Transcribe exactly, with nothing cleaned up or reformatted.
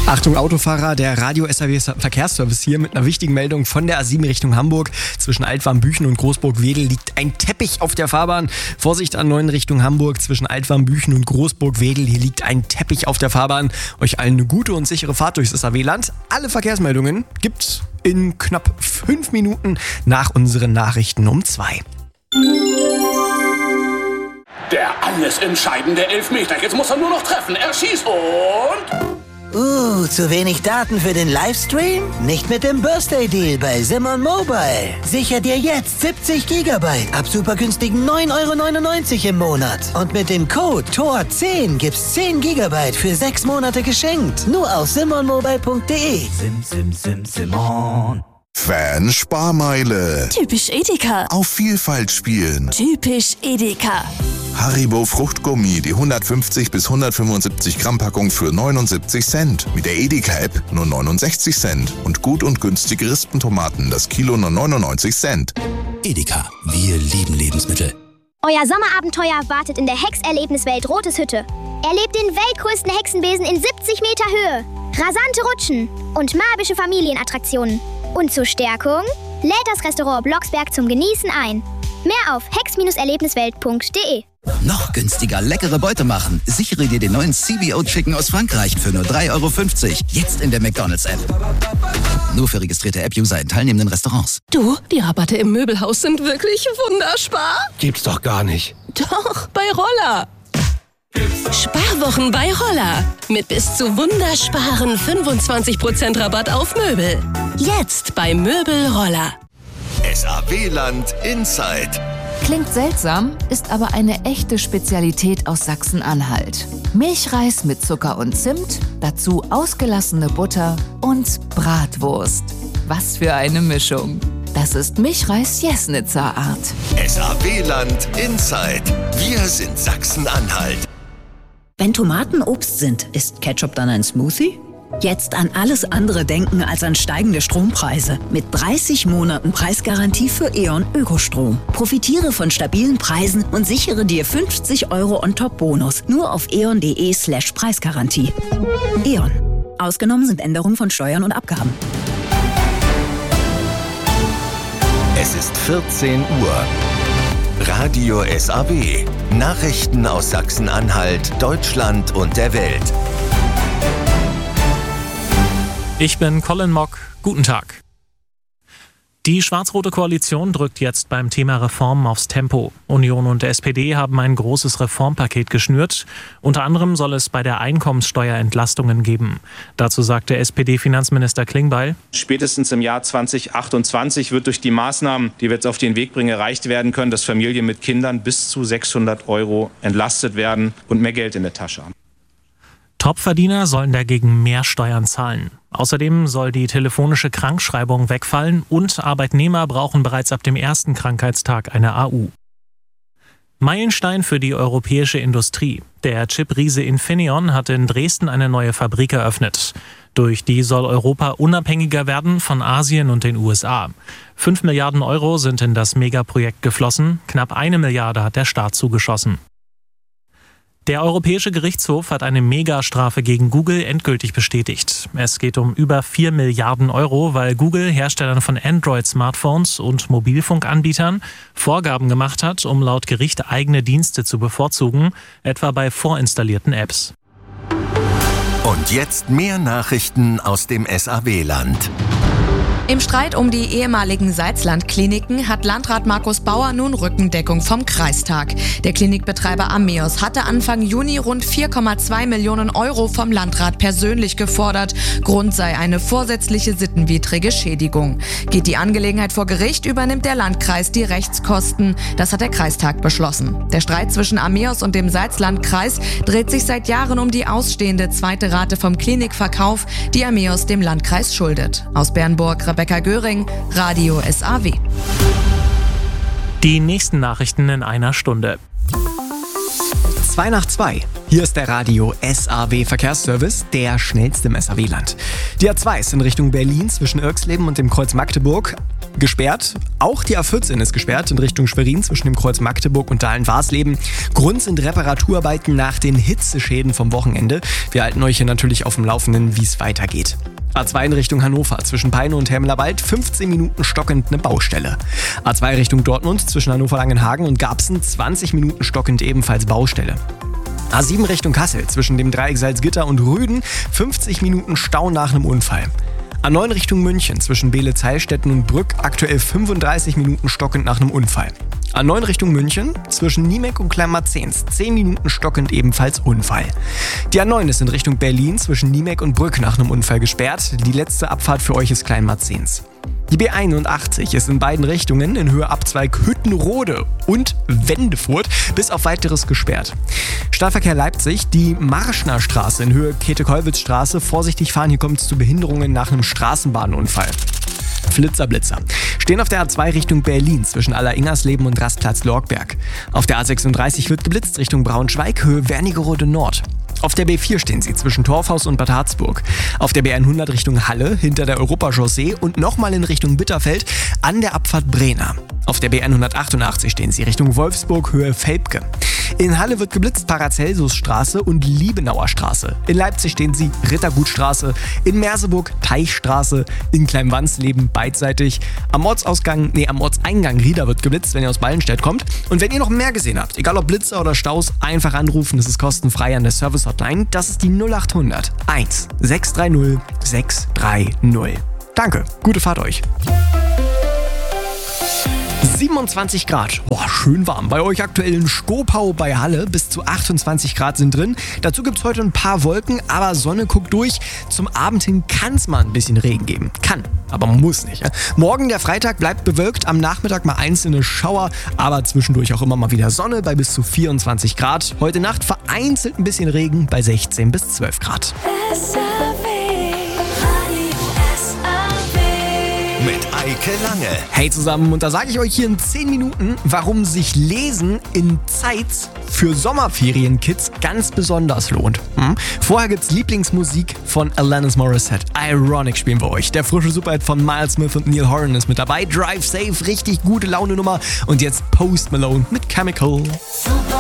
Achtung Autofahrer, der Radio S A W Verkehrsservice hier mit einer wichtigen Meldung von der A sieben Richtung Hamburg. Zwischen Altwarmbüchen und Großburg-Wedel liegt ein Teppich auf der Fahrbahn. Vorsicht A neun Richtung Hamburg, zwischen Altwarmbüchen und Großburg-Wedel. Hier liegt ein Teppich auf der Fahrbahn. Euch allen eine gute und sichere Fahrt durchs S A W-Land. Alle Verkehrsmeldungen gibt's in knapp fünf Minuten nach unseren Nachrichten um zwei. Der alles entscheidende Elfmeter. Jetzt muss er nur noch treffen. Er schießt und... Uh, zu wenig Daten für den Livestream? Nicht mit dem Birthday Deal bei Simon Mobile. Sicher dir jetzt siebzig Gigabyte ab super günstigen neun Euro neunundneunzig im Monat. Und mit dem Code T O R zehn gibt's zehn Gigabyte für sechs Monate geschenkt. Nur auf simon mobile punkt de. Sim, sim, sim, Simon. Fan-Sparmeile. Typisch Edeka. Auf Vielfalt spielen. Typisch Edeka. Haribo Fruchtgummi, die hundertfünfzig bis hundertfünfundsiebzig Gramm Packung für neunundsiebzig Cent. Mit der Edeka-App nur neunundsechzig Cent. Und gut und günstige Rispentomaten, das Kilo nur neunundneunzig Cent. Edeka, wir lieben Lebensmittel. Euer Sommerabenteuer wartet in der Hex-Erlebniswelt Rotes Hütte. Erlebt den weltgrößten Hexenbesen in siebzig Meter Höhe, rasante Rutschen und magische Familienattraktionen. Und zur Stärkung lädt das Restaurant Blocksberg zum Genießen ein. Mehr auf hex erlebniswelt punkt de. Noch günstiger leckere Beute machen. Sichere dir den neuen C B O Chicken aus Frankreich für nur drei Euro fünfzig. Jetzt in der McDonald's-App. Nur für registrierte App-User in teilnehmenden Restaurants. Du, die Rabatte im Möbelhaus sind wirklich wunderspar. Gibt's doch gar nicht. Doch, bei Roller. Sparwochen bei Roller. Mit bis zu wundersparen fünfundzwanzig Prozent Rabatt auf Möbel. Jetzt bei Möbel Roller. S A W-Land Inside. Klingt seltsam, ist aber eine echte Spezialität aus Sachsen-Anhalt. Milchreis mit Zucker und Zimt, dazu ausgelassene Butter und Bratwurst. Was für eine Mischung. Das ist Milchreis Jesnitzer Art. S A W-Land Inside. Wir sind Sachsen-Anhalt. Wenn Tomaten Obst sind, ist Ketchup dann ein Smoothie? Jetzt an alles andere denken als an steigende Strompreise. Mit dreißig Monaten Preisgarantie für E.ON Ökostrom. Profitiere von stabilen Preisen und sichere dir fünfzig Euro On-Top-Bonus. Nur auf eon.de slash Preisgarantie. E.ON. Ausgenommen sind Änderungen von Steuern und Abgaben. Es ist vierzehn Uhr. Radio S A W. Nachrichten aus Sachsen-Anhalt, Deutschland und der Welt. Ich bin Colin Mock. Guten Tag. Die schwarz-rote Koalition drückt jetzt beim Thema Reformen aufs Tempo. Union und S P D haben ein großes Reformpaket geschnürt. Unter anderem soll es bei der Einkommenssteuer Entlastungen geben. Dazu sagte S P D-Finanzminister Klingbeil: Spätestens im Jahr zwanzig achtundzwanzig wird durch die Maßnahmen, die wir jetzt auf den Weg bringen, erreicht werden können, dass Familien mit Kindern bis zu sechshundert Euro entlastet werden und mehr Geld in der Tasche haben. Topverdiener sollen dagegen mehr Steuern zahlen. Außerdem soll die telefonische Krankschreibung wegfallen und Arbeitnehmer brauchen bereits ab dem ersten Krankheitstag eine A U. Meilenstein für die europäische Industrie. Der Chip-Riese Infineon hat in Dresden eine neue Fabrik eröffnet. Durch die soll Europa unabhängiger werden von Asien und den U S A. Fünf Milliarden Euro sind in das Megaprojekt geflossen. Knapp eine Milliarde hat der Staat zugeschossen. Der Europäische Gerichtshof hat eine Megastrafe gegen Google endgültig bestätigt. Es geht um über vier Milliarden Euro, weil Google Herstellern von Android-Smartphones und Mobilfunkanbietern Vorgaben gemacht hat, um laut Gericht eigene Dienste zu bevorzugen, etwa bei vorinstallierten Apps. Und jetzt mehr Nachrichten aus dem S A W-Land. Im Streit um die ehemaligen Salzland-Kliniken hat Landrat Markus Bauer nun Rückendeckung vom Kreistag. Der Klinikbetreiber Ameos hatte Anfang Juni rund vier Komma zwei Millionen Euro vom Landrat persönlich gefordert. Grund sei eine vorsätzliche sittenwidrige Schädigung. Geht die Angelegenheit vor Gericht, übernimmt der Landkreis die Rechtskosten. Das hat der Kreistag beschlossen. Der Streit zwischen Ameos und dem Salzlandkreis dreht sich seit Jahren um die ausstehende zweite Rate vom Klinikverkauf, die Ameos dem Landkreis schuldet. Aus Bernburg, Rebecca Göring, Radio S A W. Die nächsten Nachrichten in einer Stunde. zwei nach zwei. Hier ist der Radio S A W Verkehrsservice, der schnellste im S A W-Land. Die A zwei ist in Richtung Berlin zwischen Irxleben und dem Kreuz Magdeburg gesperrt. Auch die A vierzehn ist gesperrt in Richtung Schwerin zwischen dem Kreuz Magdeburg und Dahlen-Warsleben. Grund sind Reparaturarbeiten nach den Hitzeschäden vom Wochenende. Wir halten euch hier natürlich auf dem Laufenden, wie es weitergeht. A zwei in Richtung Hannover zwischen Peine und Hermelerwald, fünfzehn Minuten stockend eine Baustelle. A zwei Richtung Dortmund zwischen Hannover-Langenhagen und Garbsen, zwanzig Minuten stockend ebenfalls Baustelle. A sieben Richtung Kassel zwischen dem Dreieck Salzgitter und Rüden, fünfzig Minuten Stau nach einem Unfall. A neun Richtung München zwischen Beelitz-Heilstätten und Brück, aktuell fünfunddreißig Minuten stockend nach einem Unfall. A neun Richtung München zwischen Niemek und Kleinmarzens, zehn Minuten stockend ebenfalls Unfall. Die A neun ist in Richtung Berlin zwischen Niemek und Brück nach einem Unfall gesperrt. Die letzte Abfahrt für euch ist Kleinmarzens. Die B einundachtzig ist in beiden Richtungen in Höhe Abzweig Hüttenrode und Wendefurt bis auf weiteres gesperrt. Stadtverkehr Leipzig, die Marschner Straße in Höhe Käthe-Kollwitz-Straße. Vorsichtig fahren, hier kommt es zu Behinderungen nach einem Straßenbahnunfall. Flitzer, Blitzer. Stehen auf der A zwei Richtung Berlin zwischen Aller-Ingersleben und Rastplatz Lorgberg. Auf der A sechsunddreißig wird geblitzt Richtung Braunschweig, Höhe Wernigerode Nord. Auf der B vier stehen sie zwischen Torfhaus und Bad Harzburg. Auf der B hundert Richtung Halle, hinter der Europachaussee und nochmal in Richtung Bitterfeld an der Abfahrt Brena. Auf der B hundertachtundachtzig stehen sie Richtung Wolfsburg, Höhe Velpke. In Halle wird geblitzt Paracelsusstraße und Liebenauer Straße. In Leipzig stehen sie Rittergutstraße, in Merseburg Teichstraße, in Kleinwansleben beidseitig. Am Ortsausgang, nee, am Ortseingang Rieder wird geblitzt, wenn ihr aus Ballenstedt kommt. Und wenn ihr noch mehr gesehen habt, egal ob Blitzer oder Staus, einfach anrufen, das ist kostenfrei an der Service-Hotline. Das ist die null acht hundert eins sechs drei null sechs drei null. Danke, gute Fahrt euch. siebenundzwanzig Grad, boah, schön warm. Bei euch aktuell in Skopau bei Halle, bis zu achtundzwanzig Grad sind drin. Dazu gibt es heute ein paar Wolken, aber Sonne guckt durch. Zum Abend hin kann es mal ein bisschen Regen geben. Kann, aber muss nicht. Ja? Morgen, der Freitag, bleibt bewölkt. Am Nachmittag mal einzelne Schauer, aber zwischendurch auch immer mal wieder Sonne bei bis zu vierundzwanzig Grad. Heute Nacht vereinzelt ein bisschen Regen bei sechzehn bis zwölf Grad. Mit Eike Lange. Hey zusammen, und da sage ich euch hier in zehn Minuten, warum sich Lesen in Zeitz für Sommerferienkids ganz besonders lohnt. Hm? Vorher gibt's Lieblingsmusik von Alanis Morissette. Ironic spielen wir euch. Der frische Superhit von Miles Smith und Neil Horan ist mit dabei. Drive Safe, richtig gute Laune Nummer. Und jetzt Post Malone mit Chemical.